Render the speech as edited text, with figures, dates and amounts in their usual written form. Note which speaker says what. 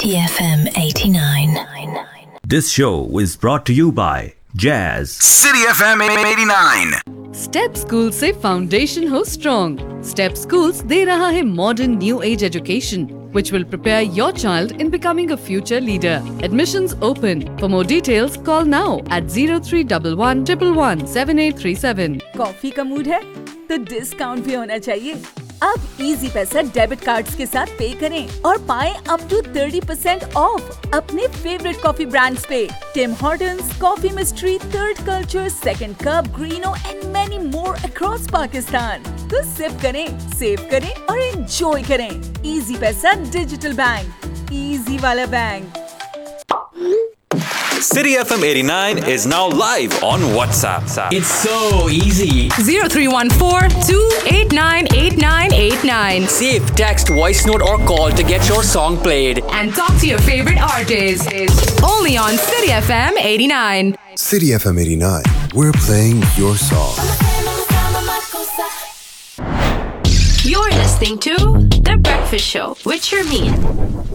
Speaker 1: City FM 89.
Speaker 2: This show is brought to you by Jazz.
Speaker 3: City FM 89.
Speaker 4: Step school से foundation हो strong. Step schools दे रहा है modern new age education which will prepare your child in becoming a future leader. Admissions open. For more details, call now at 0311 111 7837.
Speaker 5: Coffee का mood है तो discount भी होना चाहिए। अब इजी पैसा डेबिट कार्ड्स के साथ पे करें और पाएं अप टू 30% ऑफ अपने फेवरेट कॉफी ब्रांड्स पे। Tim Hortons, coffee mystery, third culture, second cup, ग्रीनो and many more across Pakistan. तो सिप करें, सेव करें और एंजॉय करें। इजी पैसा डिजिटल बैंक, इजी वाला bank.
Speaker 6: City FM 89 is now live on WhatsApp.
Speaker 7: It's so easy.
Speaker 8: 0314-289-8989.
Speaker 7: Save, text, voice note or call to get your song played.
Speaker 8: And talk to your favorite artist. Only on City FM 89.
Speaker 9: City FM 89. We're playing your song.
Speaker 1: You're listening to The Breakfast Show with Sharmeen.